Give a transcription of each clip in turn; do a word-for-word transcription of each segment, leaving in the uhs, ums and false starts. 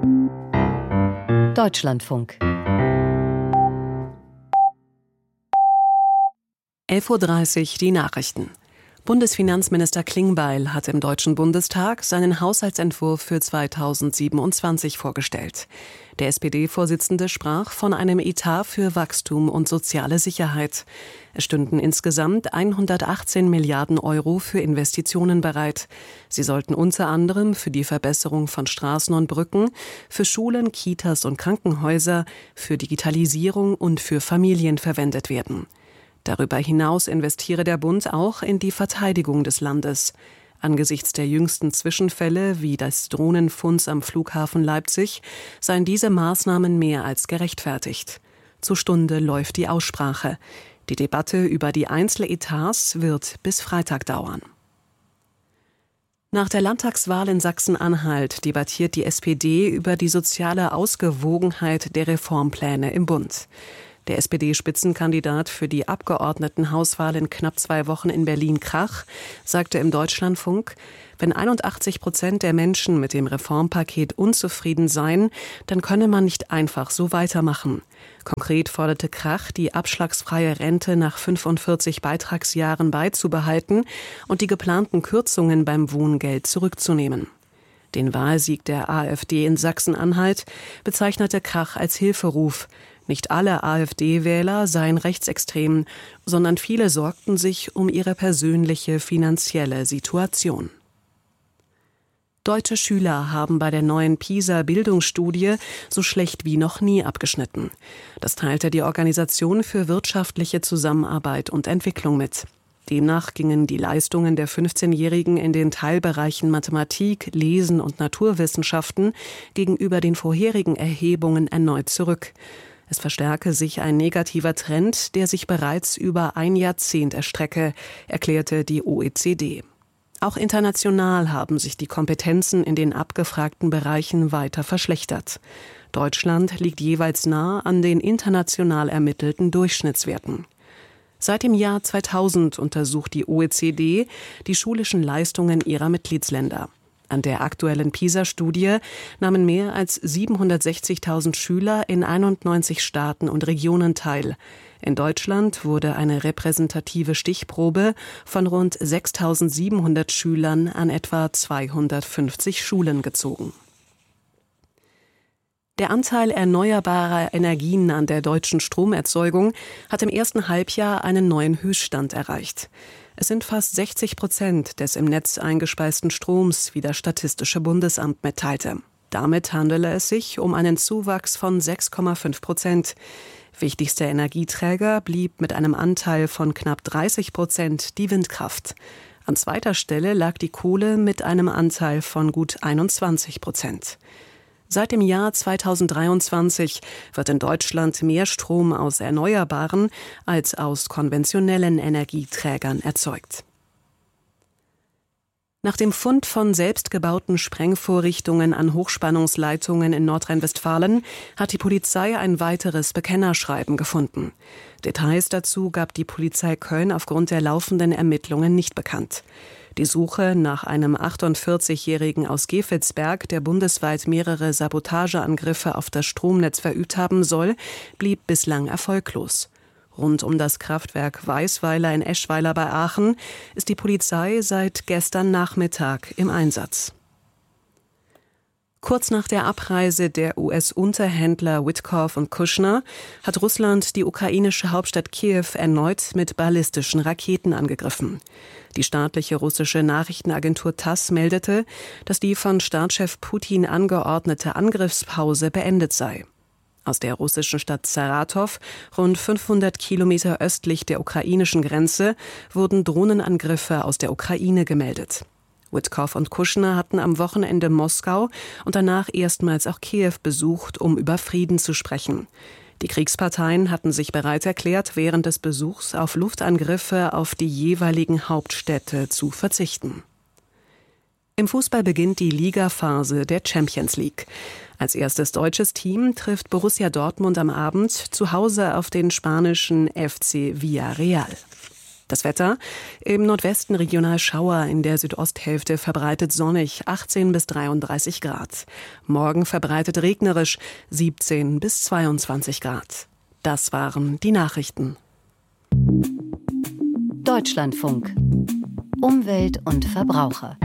Deutschlandfunk. elf Uhr dreißig, die Nachrichten. Bundesfinanzminister Klingbeil hat im Deutschen Bundestag seinen Haushaltsentwurf für zweitausendsiebenundzwanzig vorgestellt. Der S P D-Vorsitzende sprach von einem Etat für Wachstum und soziale Sicherheit. Es stünden insgesamt hundertachtzehn Milliarden Euro für Investitionen bereit. Sie sollten unter anderem für die Verbesserung von Straßen und Brücken, für Schulen, Kitas und Krankenhäuser, für Digitalisierung und für Familien verwendet werden. Darüber hinaus investiere der Bund auch in die Verteidigung des Landes. Angesichts der jüngsten Zwischenfälle wie des Drohnenfunds am Flughafen Leipzig seien diese Maßnahmen mehr als gerechtfertigt. Zur Stunde läuft die Aussprache. Die Debatte über die Einzeletats wird bis Freitag dauern. Nach der Landtagswahl in Sachsen-Anhalt debattiert die S P D über die soziale Ausgewogenheit der Reformpläne im Bund. Der S P D-Spitzenkandidat für die Abgeordnetenhauswahl in knapp zwei Wochen in Berlin, Krach, sagte im Deutschlandfunk, wenn einundachtzig Prozent der Menschen mit dem Reformpaket unzufrieden seien, dann könne man nicht einfach so weitermachen. Konkret forderte Krach, die abschlagsfreie Rente nach fünfundvierzig Beitragsjahren beizubehalten und die geplanten Kürzungen beim Wohngeld zurückzunehmen. Den Wahlsieg der AfD in Sachsen-Anhalt bezeichnete Krach als Hilferuf. Nicht alle AfD-Wähler seien rechtsextrem, sondern viele sorgten sich um ihre persönliche finanzielle Situation. Deutsche Schüler haben bei der neuen PISA-Bildungsstudie so schlecht wie noch nie abgeschnitten. Das teilte die Organisation für wirtschaftliche Zusammenarbeit und Entwicklung mit. Demnach gingen die Leistungen der fünfzehnjährigen in den Teilbereichen Mathematik, Lesen und Naturwissenschaften gegenüber den vorherigen Erhebungen erneut zurück. Es verstärke sich ein negativer Trend, der sich bereits über ein Jahrzehnt erstrecke, erklärte die O E C D. Auch international haben sich die Kompetenzen in den abgefragten Bereichen weiter verschlechtert. Deutschland liegt jeweils nah an den international ermittelten Durchschnittswerten. Seit dem Jahr zweitausend untersucht die O E C D die schulischen Leistungen ihrer Mitgliedsländer. An der aktuellen PISA-Studie nahmen mehr als siebenhundertsechzigtausend Schüler in einundneunzig Staaten und Regionen teil. In Deutschland wurde eine repräsentative Stichprobe von rund sechstausendsiebenhundert Schülern an etwa zweihundertfünfzig Schulen gezogen. Der Anteil erneuerbarer Energien an der deutschen Stromerzeugung hat im ersten Halbjahr einen neuen Höchststand erreicht. Es sind fast sechzig Prozent des im Netz eingespeisten Stroms, wie das Statistische Bundesamt mitteilte. Damit handele es sich um einen Zuwachs von sechs Komma fünf Prozent. Wichtigster Energieträger blieb mit einem Anteil von knapp dreißig Prozent die Windkraft. An zweiter Stelle lag die Kohle mit einem Anteil von gut einundzwanzig Prozent. Seit dem Jahr zweitausenddreiundzwanzig wird in Deutschland mehr Strom aus erneuerbaren als aus konventionellen Energieträgern erzeugt. Nach dem Fund von selbstgebauten Sprengvorrichtungen an Hochspannungsleitungen in Nordrhein-Westfalen hat die Polizei ein weiteres Bekennerschreiben gefunden. Details dazu gab die Polizei Köln aufgrund der laufenden Ermittlungen nicht bekannt. Die Suche nach einem achtundvierzigjährigen aus Gevelsberg, der bundesweit mehrere Sabotageangriffe auf das Stromnetz verübt haben soll, blieb bislang erfolglos. Rund um das Kraftwerk Weißweiler in Eschweiler bei Aachen ist die Polizei seit gestern Nachmittag im Einsatz. Kurz nach der Abreise der U S-Unterhändler Witkoff und Kushner hat Russland die ukrainische Hauptstadt Kiew erneut mit ballistischen Raketen angegriffen. Die staatliche russische Nachrichtenagentur TASS meldete, dass die von Staatschef Putin angeordnete Angriffspause beendet sei. Aus der russischen Stadt Saratow, rund fünfhundert Kilometer östlich der ukrainischen Grenze, wurden Drohnenangriffe aus der Ukraine gemeldet. Witkoff und Kushner hatten am Wochenende Moskau und danach erstmals auch Kiew besucht, um über Frieden zu sprechen. Die Kriegsparteien hatten sich bereit erklärt, während des Besuchs auf Luftangriffe auf die jeweiligen Hauptstädte zu verzichten. Im Fußball beginnt die Ligaphase der Champions League. Als erstes deutsches Team trifft Borussia Dortmund am Abend zu Hause auf den spanischen F C Villarreal. Das Wetter: im Nordwesten regional Schauer, in der Südosthälfte verbreitet sonnig, achtzehn bis dreiunddreißig Grad. Morgen verbreitet regnerisch, siebzehn bis zweiundzwanzig Grad. Das waren die Nachrichten. Deutschlandfunk. Umwelt und Verbraucher.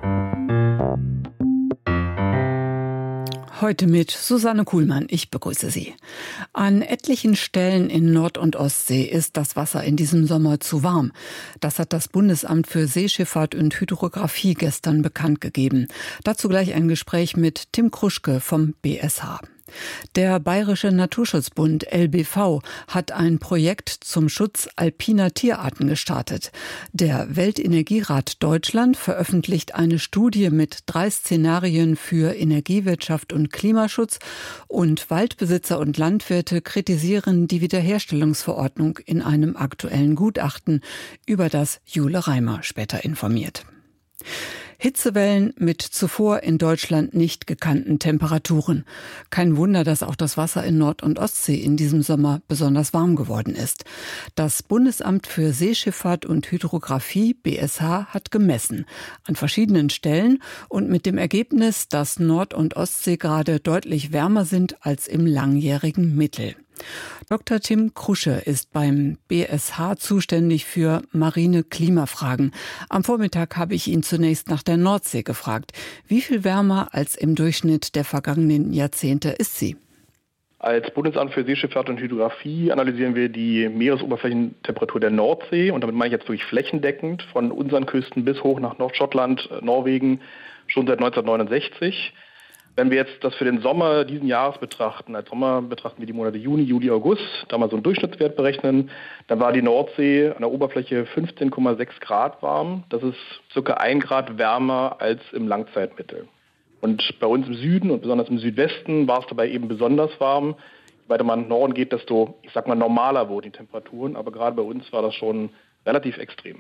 Heute mit Susanne Kuhlmann. Ich begrüße Sie. An etlichen Stellen in Nord- und Ostsee ist das Wasser in diesem Sommer zu warm. Das hat das Bundesamt für Seeschifffahrt und Hydrographie gestern bekannt gegeben. Dazu gleich ein Gespräch mit Tim Kruschke vom B S H. Der Bayerische Naturschutzbund L B V hat ein Projekt zum Schutz alpiner Tierarten gestartet. Der Weltenergierat Deutschland veröffentlicht eine Studie mit drei Szenarien für Energiewirtschaft und Klimaschutz, und Waldbesitzer und Landwirte kritisieren die Wiederherstellungsverordnung in einem aktuellen Gutachten, über das Jule Reimer später informiert. Hitzewellen mit zuvor in Deutschland nicht gekannten Temperaturen. Kein Wunder, dass auch das Wasser in Nord- und Ostsee in diesem Sommer besonders warm geworden ist. Das Bundesamt für Seeschifffahrt und Hydrographie, B S H, hat gemessen. An verschiedenen Stellen und mit dem Ergebnis, dass Nord- und Ostseegrade deutlich wärmer sind als im langjährigen Mittel. Doktor Tim Kruschke ist beim B S H zuständig für marine Klimafragen. Am Vormittag habe ich ihn zunächst nach der Nordsee gefragt. Wie viel wärmer als im Durchschnitt der vergangenen Jahrzehnte ist sie? Als Bundesamt für Seeschifffahrt und Hydrographie analysieren wir die Meeresoberflächentemperatur der Nordsee, und damit meine ich jetzt wirklich flächendeckend von unseren Küsten bis hoch nach Nordschottland, Norwegen, schon seit neunzehnhundertneunundsechzig. Wenn wir jetzt das für den Sommer diesen Jahres betrachten, als Sommer betrachten wir die Monate Juni, Juli, August, da mal so einen Durchschnittswert berechnen, dann war die Nordsee an der Oberfläche fünfzehn Komma sechs Grad warm. Das ist circa ein Grad wärmer als im Langzeitmittel. Und bei uns im Süden und besonders im Südwesten war es dabei eben besonders warm. Je weiter man nach Norden geht, desto, ich sag mal, normaler wurden die Temperaturen. Aber gerade bei uns war das schon relativ extrem.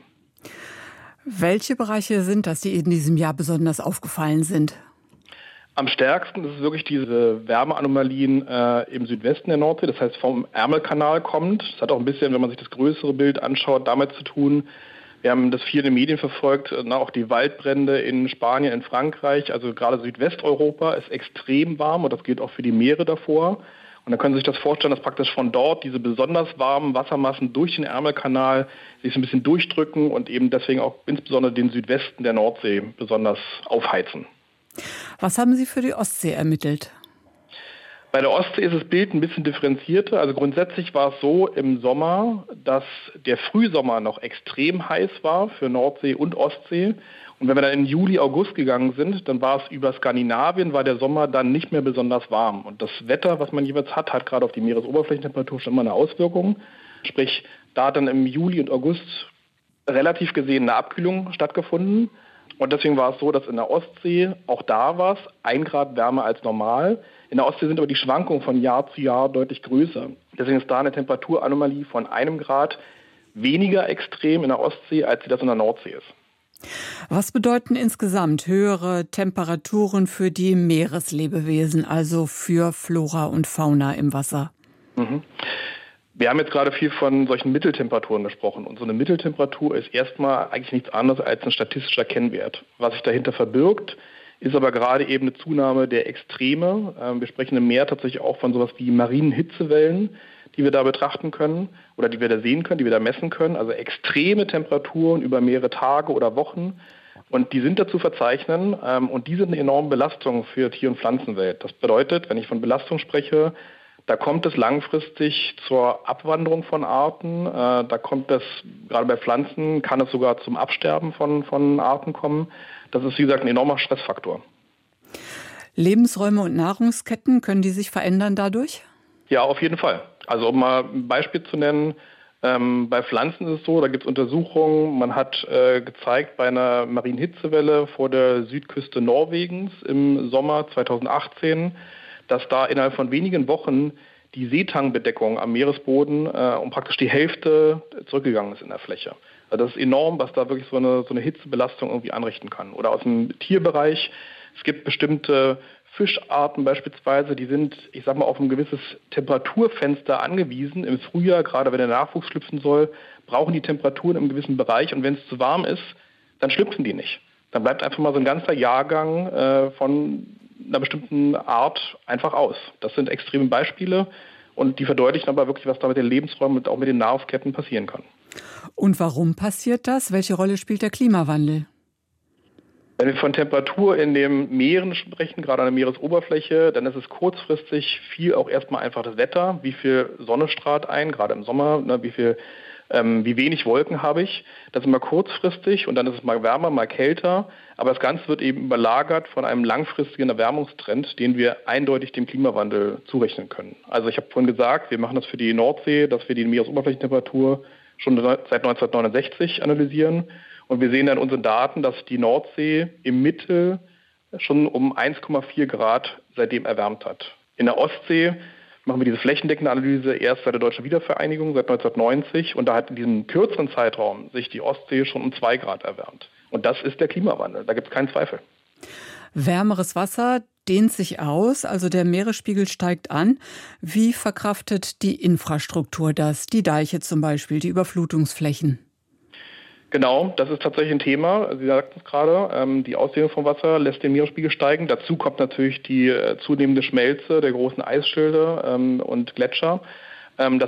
Welche Bereiche sind das, die in diesem Jahr besonders aufgefallen sind? Am stärksten ist es wirklich diese Wärmeanomalien äh, im Südwesten der Nordsee, das heißt vom Ärmelkanal kommt. Das hat auch ein bisschen, wenn man sich das größere Bild anschaut, damit zu tun. Wir haben das viel in den Medien verfolgt, na, auch die Waldbrände in Spanien, in Frankreich, also gerade Südwesteuropa ist extrem warm, und das gilt auch für die Meere davor. Und dann können Sie sich das vorstellen, dass praktisch von dort diese besonders warmen Wassermassen durch den Ärmelkanal sich so ein bisschen durchdrücken und eben deswegen auch insbesondere den Südwesten der Nordsee besonders aufheizen. Was haben Sie für die Ostsee ermittelt? Bei der Ostsee ist das Bild ein bisschen differenzierter. Also grundsätzlich war es so im Sommer, dass der Frühsommer noch extrem heiß war für Nordsee und Ostsee. Und wenn wir dann in Juli, August gegangen sind, dann war es über Skandinavien, war der Sommer dann nicht mehr besonders warm. Und das Wetter, was man jeweils hat, hat gerade auf die Meeresoberflächentemperatur schon immer eine Auswirkung. Sprich, da hat dann im Juli und August relativ gesehen eine Abkühlung stattgefunden. Und deswegen war es so, dass in der Ostsee, auch da war es ein Grad wärmer als normal. In der Ostsee sind aber die Schwankungen von Jahr zu Jahr deutlich größer. Deswegen ist da eine Temperaturanomalie von einem Grad weniger extrem in der Ostsee, als sie das in der Nordsee ist. Was bedeuten insgesamt höhere Temperaturen für die Meereslebewesen, also für Flora und Fauna im Wasser? Mhm. Wir haben jetzt gerade viel von solchen Mitteltemperaturen gesprochen. Und so eine Mitteltemperatur ist erstmal eigentlich nichts anderes als ein statistischer Kennwert. Was sich dahinter verbirgt, ist aber gerade eben eine Zunahme der Extreme. Wir sprechen im Meer tatsächlich auch von sowas wie marinen Hitzewellen, die wir da betrachten können oder die wir da sehen können, die wir da messen können. Also extreme Temperaturen über mehrere Tage oder Wochen. Und die sind da zu verzeichnen, und die sind eine enorme Belastung für Tier- und Pflanzenwelt. Das bedeutet, wenn ich von Belastung spreche, da kommt es langfristig zur Abwanderung von Arten. Äh, da kommt es, gerade bei Pflanzen, kann es sogar zum Absterben von, von Arten kommen. Das ist, wie gesagt, ein enormer Stressfaktor. Lebensräume und Nahrungsketten, können die sich verändern dadurch? Ja, auf jeden Fall. Also um mal ein Beispiel zu nennen, ähm, bei Pflanzen ist es so, da gibt es Untersuchungen. Man hat äh, gezeigt, bei einer marinen Hitzewelle vor der Südküste Norwegens im Sommer zweitausendachtzehn, dass da innerhalb von wenigen Wochen die Seetangbedeckung am Meeresboden äh, um praktisch die Hälfte zurückgegangen ist in der Fläche. Also das ist enorm, was da wirklich so eine, so eine Hitzebelastung irgendwie anrichten kann. Oder aus dem Tierbereich, es gibt bestimmte Fischarten beispielsweise, die sind, ich sag mal, auf ein gewisses Temperaturfenster angewiesen. Im Frühjahr, gerade wenn der Nachwuchs schlüpfen soll, brauchen die Temperaturen im gewissen Bereich. Und wenn es zu warm ist, dann schlüpfen die nicht. Dann bleibt einfach mal so ein ganzer Jahrgang äh, von einer bestimmten Art einfach aus. Das sind extreme Beispiele und die verdeutlichen aber wirklich, was da mit den Lebensräumen und auch mit den Nahrungsketten passieren kann. Und warum passiert das? Welche Rolle spielt der Klimawandel? Wenn wir von Temperatur in den Meeren sprechen, gerade an der Meeresoberfläche, dann ist es kurzfristig viel auch erstmal einfach das Wetter. Wie viel Sonne strahlt ein, gerade im Sommer, ne, wie viel, ähm, wie wenig Wolken habe ich. Das ist immer kurzfristig und dann ist es mal wärmer, mal kälter. Aber das Ganze wird eben überlagert von einem langfristigen Erwärmungstrend, den wir eindeutig dem Klimawandel zurechnen können. Also ich habe vorhin gesagt, wir machen das für die Nordsee, dass wir die Meeresoberflächentemperatur schon seit neunzehnhundertneunundsechzig analysieren. Und wir sehen dann in unseren Daten, dass die Nordsee im Mittel schon um eins Komma vier Grad seitdem erwärmt hat. In der Ostsee machen wir diese flächendeckende Analyse erst seit der Deutschen Wiedervereinigung, seit neunzehnhundertneunzig. Und da hat in diesem kürzeren Zeitraum sich die Ostsee schon um zwei Grad erwärmt. Und das ist der Klimawandel, da gibt es keinen Zweifel. Wärmeres Wasser dehnt sich aus, also der Meeresspiegel steigt an. Wie verkraftet die Infrastruktur das, die Deiche zum Beispiel, die Überflutungsflächen? Genau, das ist tatsächlich ein Thema. Sie sagten es gerade, ähm, die Ausdehnung vom Wasser lässt den Meeresspiegel steigen. Dazu kommt natürlich die äh, zunehmende Schmelze der großen Eisschilde ähm, und Gletscher. Ähm, das